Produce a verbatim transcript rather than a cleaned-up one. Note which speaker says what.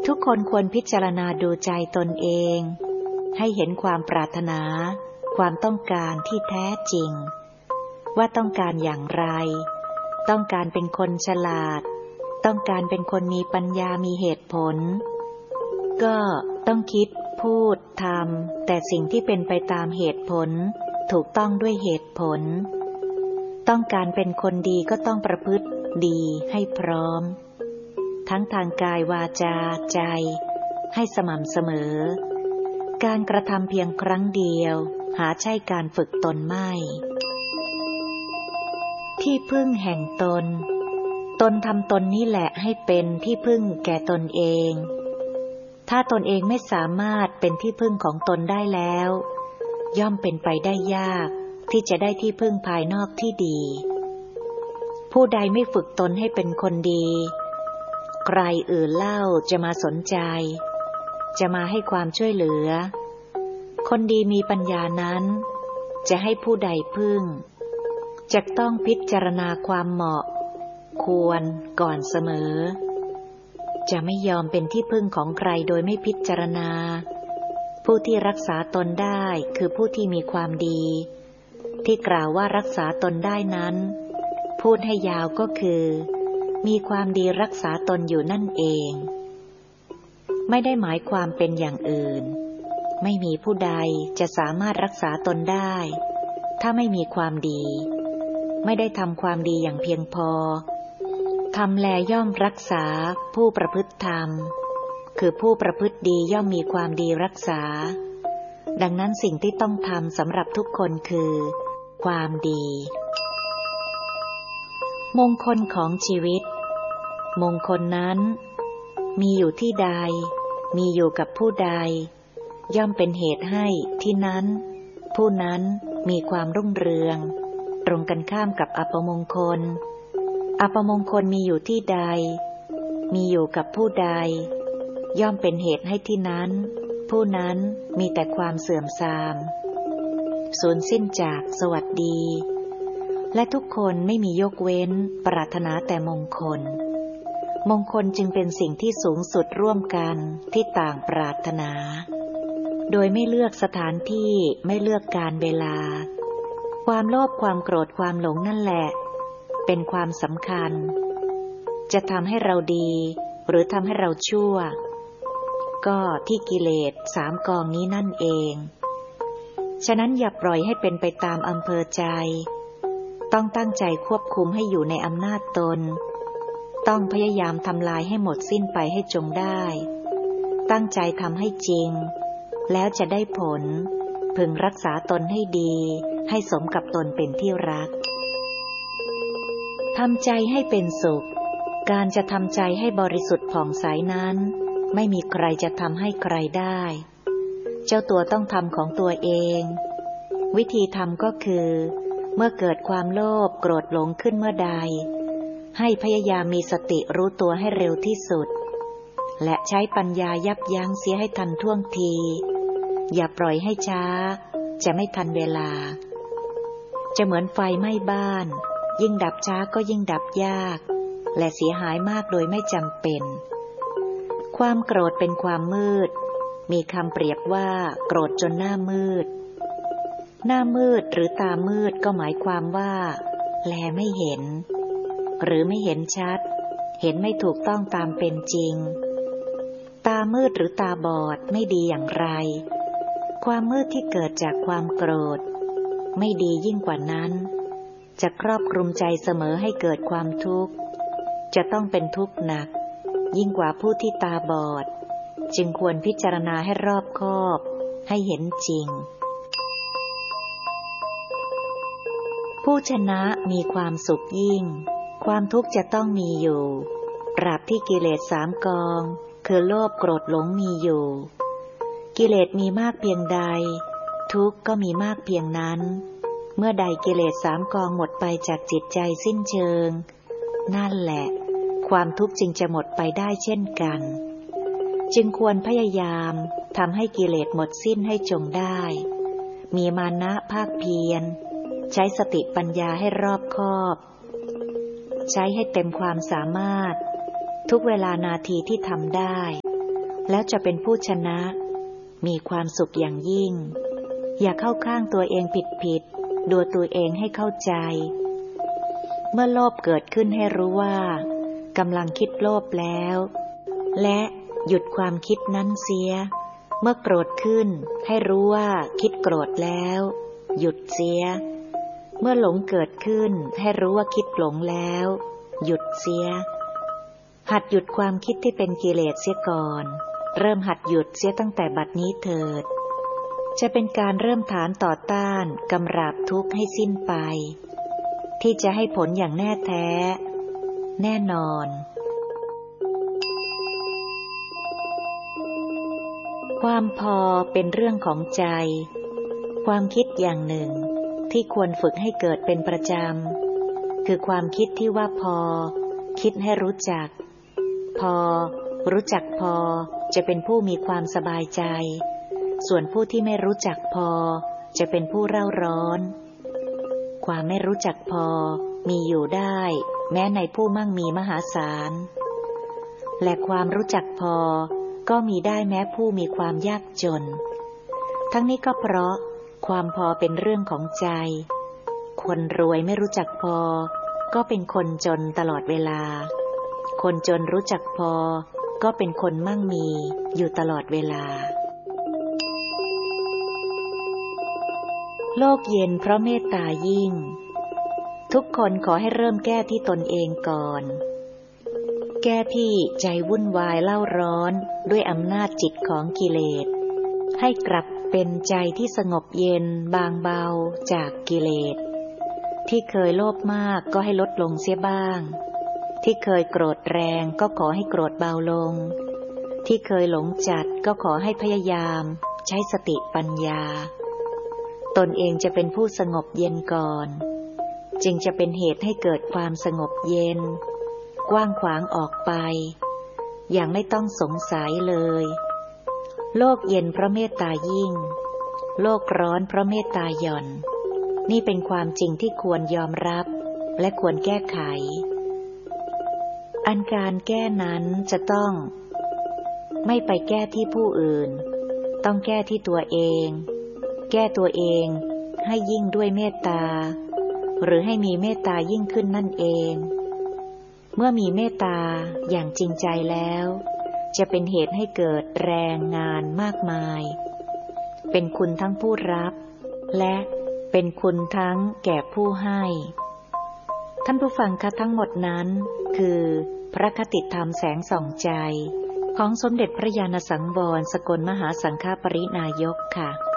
Speaker 1: ทุกคนควรพิจารณาดูใจตนเองให้เห็นความปรารถนาความต้องการที่แท้จริงว่าต้องการอย่างไรต้องการเป็นคนฉลาดต้องการเป็นคนมีปัญญามีเหตุผลก็ต้องคิดพูดทำแต่สิ่งที่เป็นไปตามเหตุผลถูกต้องด้วยเหตุผลต้องการเป็นคนดีก็ต้องประพฤติดีให้พร้อมทั้งทางกายวาจาใจให้สม่ำเสมอการกระทำเพียงครั้งเดียวหาใช่การฝึกตนไม่ที่พึ่งแห่งตนตนทำตนนี่แหละให้เป็นที่พึ่งแก่ตนเองถ้าตนเองไม่สามารถเป็นที่พึ่งของตนได้แล้วย่อมเป็นไปได้ยากที่จะได้ที่พึ่งภายนอกที่ดีผู้ใดไม่ฝึกตนให้เป็นคนดีใครอื่นเล่าจะมาสนใจจะมาให้ความช่วยเหลือคนดีมีปัญญานั้นจะให้ผู้ใดพึ่งจะต้องพิจารณาความเหมาะควรก่อนเสมอจะไม่ยอมเป็นที่พึ่งของใครโดยไม่พิจารณาผู้ที่รักษาตนได้คือผู้ที่มีความดีที่กล่าวว่ารักษาตนได้นั้นพูดให้ยาวก็คือมีความดีรักษาตนอยู่นั่นเองไม่ได้หมายความเป็นอย่างอื่นไม่มีผู้ใดจะสามารถรักษาตนได้ถ้าไม่มีความดีไม่ได้ทำความดีอย่างเพียงพอทำแลย่อมรักษาผู้ประพฤติธรรมคือผู้ประพฤติดีย่อมมีความดีรักษาดังนั้นสิ่งที่ต้องทำสำหรับทุกคนคือความดีมงคลของชีวิตมงคลนั้นมีอยู่ที่ใดมีอยู่กับผู้ใดย่อมเป็นเหตุให้ที่นั้นผู้นั้นมีความรุ่งเรืองตรงกันข้ามกับอัปมงคลอัปมงคลมีอยู่ที่ใดมีอยู่กับผู้ใดย่อมเป็นเหตุให้ที่นั้นผู้นั้นมีแต่ความเสื่อมทรามสูญสิ้นจากสวัสดีและทุกคนไม่มียกเว้นปรารถนาแต่มงคลมงคลจึงเป็นสิ่งที่สูงสุดร่วมกันที่ต่างปรารถนาโดยไม่เลือกสถานที่ไม่เลือกการเวลาความโลภความโกรธความหลงนั่นแหละเป็นความสำคัญจะทำให้เราดีหรือทำให้เราชั่วก็ที่กิเลสสามกองนี้นั่นเองฉะนั้นอย่าปล่อยให้เป็นไปตามอำเภอใจต้องตั้งใจควบคุมให้อยู่ในอำนาจตนต้องพยายามทำลายให้หมดสิ้นไปให้จงได้ตั้งใจทำให้จริงแล้วจะได้ผลพึงรักษาตนให้ดีให้สมกับตนเป็นที่รักทำใจให้เป็นสุขการจะทำใจให้บริสุทธิ์ผ่องใสนั้นไม่มีใครจะทำให้ใครได้เจ้าตัวต้องทำของตัวเองวิธีทำก็คือเมื่อเกิดความโลภโกรธหลงขึ้นเมื่อใดให้พยายามมีสติรู้ตัวให้เร็วที่สุดและใช้ปัญญายับยั้งเสียให้ทันท่วงทีอย่าปล่อยให้ช้าจะไม่ทันเวลาจะเหมือนไฟไหม้บ้านยิ่งดับช้าก็ยิ่งดับยากและเสียหายมากโดยไม่จำเป็นความโกรธเป็นความมืดมีคำเปรียบว่าโกรธจนหน้ามืดหน้ามืดหรือตามืดก็หมายความว่าแลไม่เห็นหรือไม่เห็นชัดเห็นไม่ถูกต้องตามเป็นจริงตามืดหรือตาบอดไม่ดีอย่างไรความมืดที่เกิดจากความโกรธไม่ดียิ่งกว่านั้นจะครอบคลุมใจเสมอให้เกิดความทุกข์จะต้องเป็นทุกข์หนักยิ่งกว่าผู้ที่ตาบอดจึงควรพิจารณาให้รอบคอบให้เห็นจริงผู้ชนะมีความสุขยิ่งความทุกข์จะต้องมีอยู่ตราบที่กิเลสสามกองคือโลภโกรธหลงมีอยู่กิเลสมีมากเพียงใดทุกข์ก็มีมากเพียงนั้นเมื่อใดกิเลสสามกองหมดไปจากจิตใจสิ้นเชิงนั่นแหละความทุกข์จึงจะหมดไปได้เช่นกันจึงควรพยายามทำให้กิเลสหมดสิ้นให้จงได้มีมานะภาคเพียรใช้สติปัญญาให้รอบคอบใช้ให้เต็มความสามารถทุกเวลานาทีที่ทำได้แล้วจะเป็นผู้ชนะมีความสุขอย่างยิ่งอย่าเข้าข้างตัวเองผิดๆดูตัวเองให้เข้าใจเมื่อโลภเกิดขึ้นให้รู้ว่ากำลังคิดโลภแล้วและหยุดความคิดนั้นเสียเมื่อโกรธขึ้นให้รู้ว่าคิดโกรธแล้วหยุดเสียเมื่อหลงเกิดขึ้นให้รู้ว่าคิดหลงแล้วหยุดเสียหัดหยุดความคิดที่เป็นกิเลสเสียก่อนเริ่มหัดหยุดเสียตั้งแต่บัดนี้เถิดจะเป็นการเริ่มฐานต่อต้านกำราบทุกข์ให้สิ้นไปที่จะให้ผลอย่างแน่แท้แน่นอนความพอเป็นเรื่องของใจความคิดอย่างหนึ่งที่ควรฝึกให้เกิดเป็นประจำคือความคิดที่ว่าพอคิดให้รู้จักพอรู้จักพอจะเป็นผู้มีความสบายใจส่วนผู้ที่ไม่รู้จักพอจะเป็นผู้เร่าร้อนความไม่รู้จักพอมีอยู่ได้แม้ในผู้มั่งมีมหาศาลและความรู้จักพอก็มีได้แม้ผู้มีความยากจนทั้งนี้ก็เพราะความพอเป็นเรื่องของใจคนรวยไม่รู้จักพอก็เป็นคนจนตลอดเวลาคนจนรู้จักพอก็เป็นคนมั่งมีอยู่ตลอดเวลาโลกเย็นเพราะเมตตายิ่งทุกคนขอให้เริ่มแก้ที่ตนเองก่อนแก้ที่ใจวุ่นวายเล่าร้อนด้วยอำนาจจิตของกิเลสให้กลับเป็นใจที่สงบเย็นบางเบาจากกิเลสที่เคยโลภมากก็ให้ลดลงเสียบ้างที่เคยโกรธแรงก็ขอให้โกรธเบาลงที่เคยหลงจัดก็ขอให้พยายามใช้สติปัญญาตนเองจะเป็นผู้สงบเย็นก่อนจึงจะเป็นเหตุให้เกิดความสงบเย็นกว้างขวางออกไปอย่างไม่ต้องสงสัยเลยโลกเย็นเพราะเมตตายิ่งโลกร้อนเพราะเมตตาหย่อนนี่เป็นความจริงที่ควรยอมรับและควรแก้ไขอันการแก้นั้นจะต้องไม่ไปแก้ที่ผู้อื่นต้องแก้ที่ตัวเองแก้ตัวเองให้ยิ่งด้วยเมตตาหรือให้มีเมตตายิ่งขึ้นนั่นเองเมื่อมีเมตตาอย่างจริงใจแล้วจะเป็นเหตุให้เกิดแรงงานมากมายเป็นคุณทั้งผู้รับและเป็นคุณทั้งแก่ผู้ให้ท่านผู้ฟังคะทั้งหมดนั้นคือพระคติธรรมแสงส่องใจของสมเด็จพระญาณสังวรสกลมหาสังฆปรินายกค่ะ